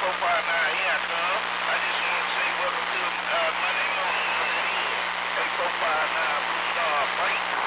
459, here I come. I just want to say welcome to Monday morning. Hey, 459 Blue Star Frank.